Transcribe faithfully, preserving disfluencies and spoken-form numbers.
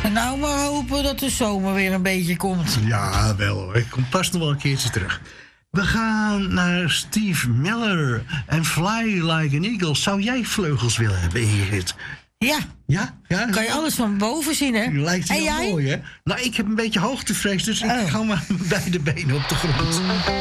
Nou, maar hopen dat de zomer weer een beetje komt. Ja, wel hoor. Ik kom pas nog wel een keertje terug. We gaan naar Steve Miller en Fly Like an Eagle. Zou jij vleugels willen hebben, Ingrid? Ja. Ja? Ja? Kan je alles van boven zien, hè? Lijkt en heel jij? mooi, hè? Nou, ik heb een beetje hoogtevrees, dus ik Oh. hou maar beide benen op de grond.